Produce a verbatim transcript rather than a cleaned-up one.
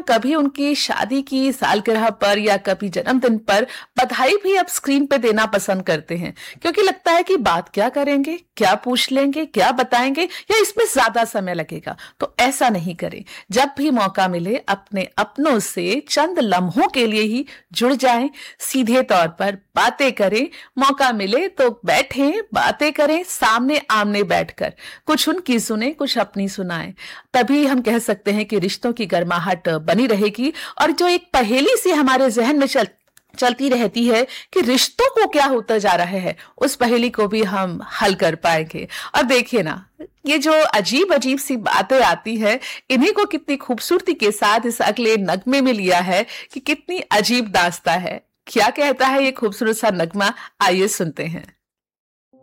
कभी उनकी शादी की सालगिरह पर या कभी जन्मदिन पर बधाई भी अब स्क्रीन पे देना पसंद करते हैं, क्योंकि लगता है कि बात क्या करेंगे, क्या पूछ लेंगे, क्या बताएंगे, या इसमें ज्यादा समय लगेगा। तो ऐसा नहीं करें। जब भी मौका मिले अपने अपनों से चंद लम्हों के लिए ही जुड़ जाएं, सीधे तौर पर बातें करें। मौका मिले तो बैठें, बातें करें, सामने आमने बैठकर कुछ उनकी सुने, कुछ अपनी सुनाएं। तभी हम कह सकते हैं कि रिश्तों की गर्माहट बनी रहेगी। और जो एक पहेली सी हमारे जहन में चल चलती रहती है कि रिश्तों को क्या होता जा रहा है, उस पहेली को भी हम हल कर पाएंगे। और देखिए ना, ये जो अजीब अजीब सी बातें आती है, इन्हीं को कितनी खूबसूरती के साथ इस अगले नगमे में लिया है कि कितनी अजीब दास्तां है। क्या कहता है ये खूबसूरत सा नगमा, आइए सुनते हैं।